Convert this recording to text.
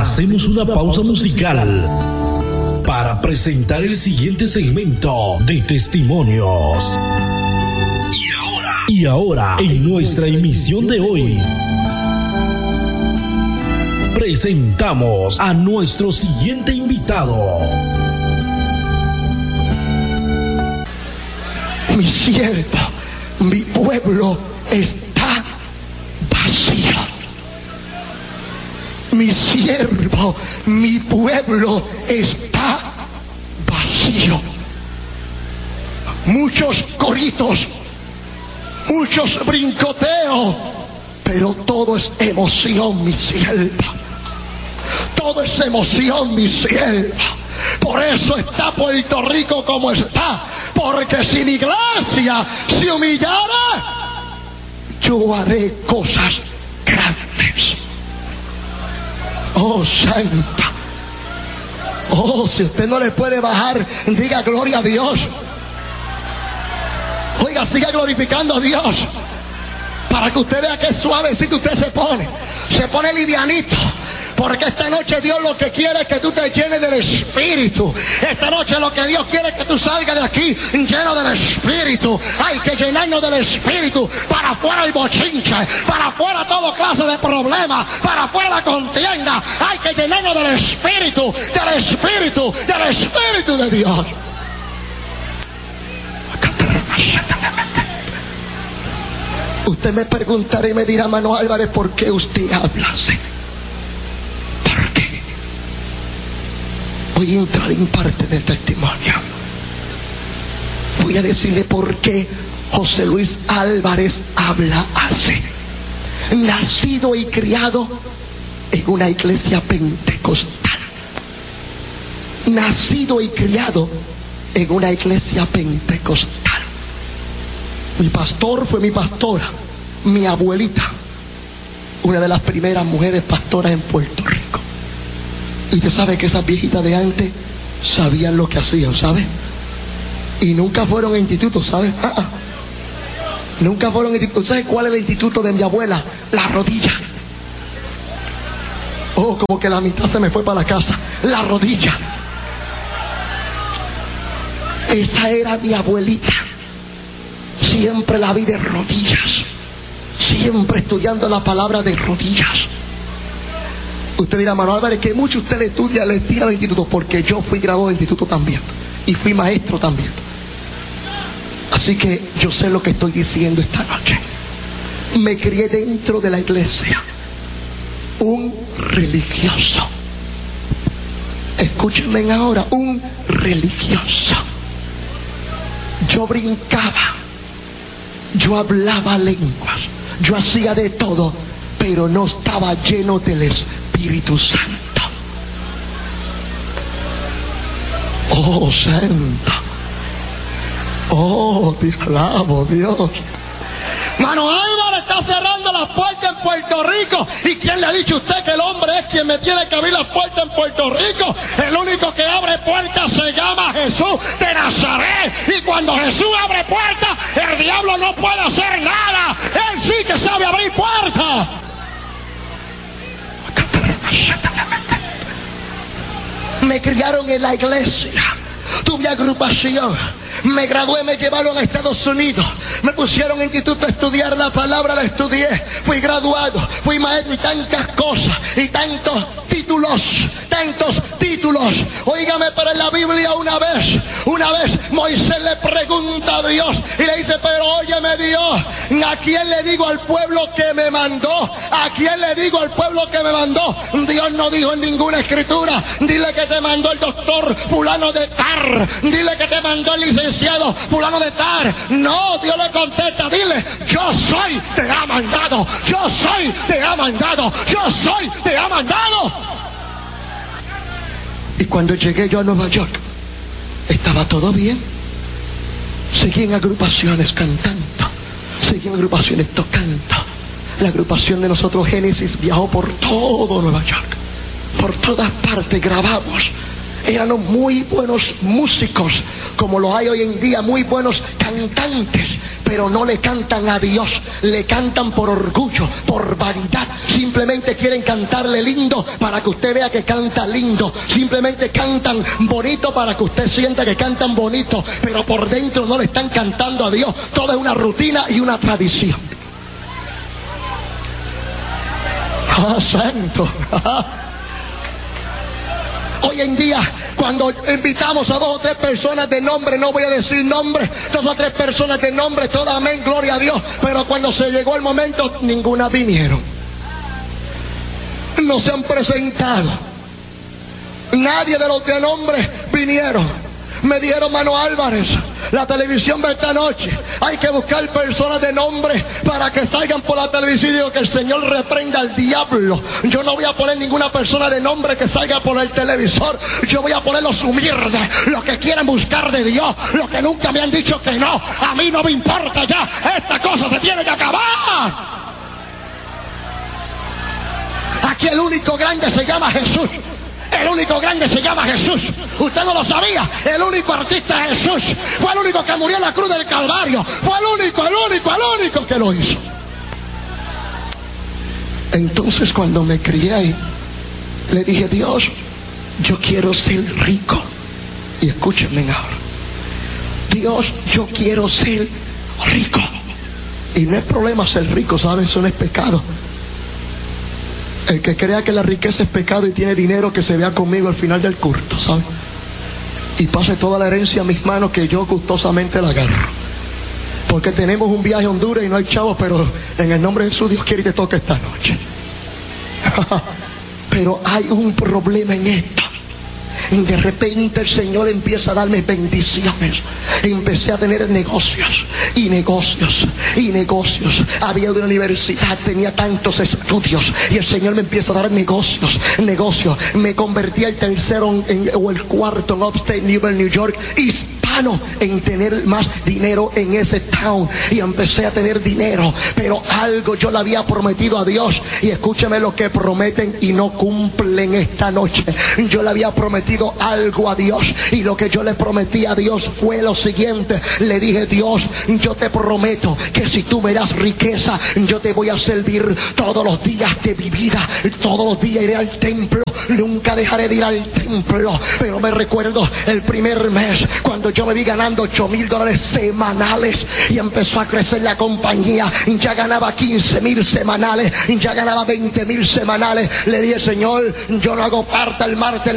Hacemos una pausa musical para presentar el siguiente segmento de testimonios. Y ahora, en nuestra emisión de hoy, presentamos a nuestro siguiente invitado. Mi siervo, mi pueblo está vacío. Mi siervo, mi pueblo está vacío. Muchos coritos, muchos brincoteos, pero todo es emoción, mi sierva. Todo es emoción, mi sierva. Por eso está Puerto Rico como está. Porque si mi iglesia se humillara, yo haré cosas grandes. Oh, santa. Oh, si usted no le puede bajar, diga gloria a Dios. Oiga, siga glorificando a Dios. Para que usted vea qué suavecito usted se pone livianito. Porque esta noche Dios lo que quiere es que tú te llenes del Espíritu. Esta noche lo que Dios quiere es que tú salgas de aquí lleno del Espíritu. Hay que llenarnos del Espíritu. Para afuera el bochinche, para afuera toda clase de problemas, para afuera la contienda. Hay que llenarnos del Espíritu, del Espíritu, del Espíritu de Dios. Usted me preguntará y me dirá, hermano Álvarez, ¿por qué usted habla así? Voy a entrar en parte del testimonio. Voy a decirle por qué José Luis Álvarez habla así. Nacido y criado en una iglesia pentecostal. Nacido y criado en una iglesia pentecostal. Mi pastor fue mi pastora, mi abuelita, una de las primeras mujeres pastoras en Puerto Rico. Y usted sabe que esas viejitas de antes sabían lo que hacían, ¿sabe? Y nunca fueron a institutos, ¿sabe? Nunca fueron a institutos. ¿Sabe cuál es el instituto de mi abuela? La rodilla. Oh, como que la mitad se me fue para la casa. La rodilla. Esa era mi abuelita. Siempre la vi de rodillas. Siempre estudiando la palabra de rodillas. Usted dirá, hermano Álvarez, que mucho usted le estudia, le tira al instituto, porque yo fui graduado del instituto también. Y fui maestro también. Así que yo sé lo que estoy diciendo esta noche. Me crié dentro de la iglesia. Un religioso. Escúchenme ahora, un religioso. Yo brincaba. Yo hablaba lenguas. Yo hacía de todo, pero no estaba lleno del Espíritu Santo. Oh, santo. Oh, te alabo, Dios. Mano Álvarez está cerrando las puertas en Puerto Rico. ¿Y quién le ha dicho a usted que el hombre es quien me tiene que abrir las puertas en Puerto Rico? El único que abre puertas se llama Jesús de Nazaret. Y cuando Jesús abre puertas, el diablo no puede hacer nada. Él sí que sabe abrir puertas. Me criaron en la iglesia. Tuve agrupación. Me gradué, me llevaron a Estados Unidos. Me pusieron en instituto a estudiar la palabra, la estudié. Fui graduado, fui maestro y tantas cosas. Y tantos títulos. Óigame, pero en la Biblia una vez Moisés le pregunta a Dios y le dice, pero óyeme Dios, ¿a quién le digo al pueblo que me mandó? ¿A quién le digo al pueblo que me mandó? Dios no dijo en ninguna escritura, dile que te mandó el doctor fulano de Tar, dile que te mandó el licenciado fulano de Tar. No, Dios le contesta, dile, yo soy, te ha mandado, yo soy, te ha mandado, yo soy, te ha mandado. Y cuando llegué yo a Nueva York, estaba todo bien. Seguí en agrupaciones cantando, seguí en agrupaciones tocando. La agrupación de nosotros, Génesis, viajó por todo Nueva York, por todas partes, grabamos. Éramos muy buenos músicos, como lo hay hoy en día, muy buenos cantantes, pero no le cantan a Dios, le cantan por orgullo, por vanidad. Simplemente quieren cantarle lindo para que usted vea que canta lindo. Simplemente cantan bonito para que usted sienta que cantan bonito, pero por dentro no le están cantando a Dios. Todo es una rutina y una tradición. ¡Ah, santo! Hoy en día, cuando invitamos a 2 o 3 personas de nombre, no voy a decir nombre, 2 o 3 personas de nombre, todas amén, gloria a Dios, pero cuando se llegó el momento, ninguna vinieron. No se han presentado. Nadie de los de nombre vinieron. Me dijeron, Mano Álvarez, la televisión ve esta noche, hay que buscar personas de nombre para que salgan por la televisión. Y digo, que el Señor reprenda al diablo. Yo no voy a poner ninguna persona de nombre que salga por el televisor. Yo voy a poner los humildes, los que quieren buscar de Dios, los que nunca me han dicho que no. A mí no me importa ya, esta cosa se tiene que acabar. Aquí el único grande se llama Jesús. El único grande se llama Jesús. Usted no lo sabía. El único artista es Jesús. Fue el único que murió en la cruz del Calvario. Fue el único que lo hizo. Entonces, cuando me crié ahí, le dije, Dios, yo quiero ser rico. Y escúchenme ahora. Dios, yo quiero ser rico. Y no es problema ser rico, ¿saben? Eso no es pecado. El que crea que la riqueza es pecado y tiene dinero, que se vea conmigo al final del culto, ¿sabes? Y pase toda la herencia a mis manos, que yo gustosamente la agarro. Porque tenemos un viaje a Honduras y no hay chavos, pero en el nombre de Jesús, Dios quiere y te toque esta noche. Pero hay un problema en esto. Y de repente el Señor empieza a darme bendiciones. Empecé a tener negocios. Había una universidad, tenía tantos estudios, y el Señor me empieza a dar negocios. Me convertí al tercero o el cuarto en Upstate New York, hispano, en tener más dinero en ese town. Y empecé a tener dinero, pero algo yo le había prometido a Dios. Y escúcheme lo que prometen y no cumplen esta noche. Yo le había prometido algo a Dios, y lo que yo le prometí a Dios fue lo siguiente. Le dije, Dios, yo te prometo que si tú me das riqueza, yo te voy a servir todos los días de mi vida. Todos los días iré al templo, nunca dejaré de ir al templo. Pero me recuerdo el primer mes, cuando yo me vi ganando $8,000 semanales, y empezó a crecer la compañía. Ya ganaba 15,000 semanales, ya ganaba 20,000 semanales. Le dije, Señor, yo no hago parte el martes